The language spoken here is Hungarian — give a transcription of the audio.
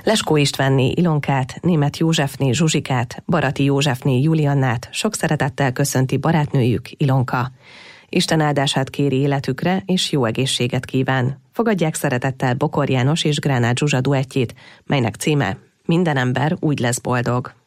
Leskó Istvánné Ilonkát, Németh Józsefné Zsuzsikát, Barati Józsefné Juliannát sok szeretettel köszönti barátnőjük, Ilonka. Isten áldását kéri életükre, és jó egészséget kíván. Fogadják szeretettel Bokor János és Gránát Zsuzsa duettjét, melynek címe Minden ember úgy lesz boldog.